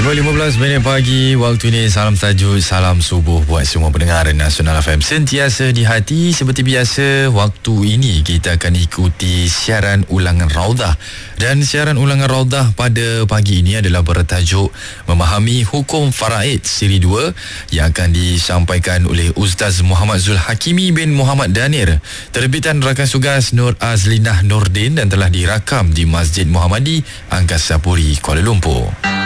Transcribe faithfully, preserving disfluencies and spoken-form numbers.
lima belas minit pagi waktu ini. Salam tajuk, salam subuh buat semua pendengar Nasional F M sentiasa di hati. Seperti biasa, waktu ini kita akan ikuti siaran ulangan Raudah. Dan siaran ulangan Raudah pada pagi ini adalah bertajuk Memahami Hukum Faraid Siri dua yang akan disampaikan oleh Ustaz Muhammad Zul Hakimi bin Muhammad Danir, terbitan rakan tugas Nur Azlinah Nordin, dan telah dirakam di Masjid Muhammadi Angkasa Puri, Kuala Lumpur.